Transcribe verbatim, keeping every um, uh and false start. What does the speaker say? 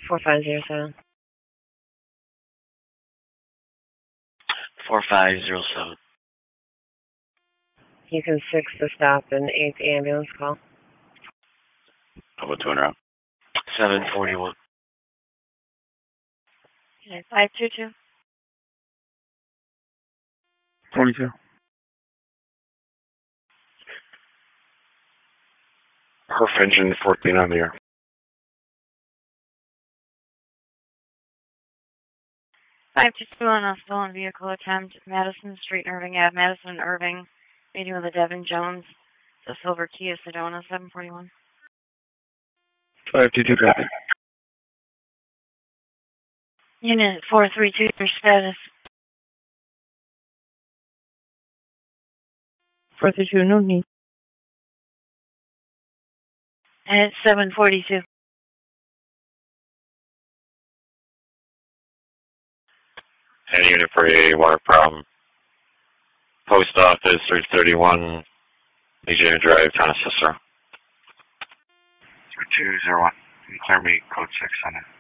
four five zero seven. four five zero seven. You can six the stop and eight the ambulance call. How about two hundred? seven forty-one. Okay, five two two. twenty-two. Herf engine fourteen on the air. five two two on a stolen vehicle attempt, Madison Street, Irving Ave, Madison and Irving, meeting with a Devin Jones, the silver Kia Sedona, seven forty-one. five two two, copy. Unit four three two, your status. four three two, no need. And it's seven forty-two. Any unit for a water problem. Post office, three thirty-one, Legion Drive, Town of Cicero. three two zero one. Clear me, code six on it.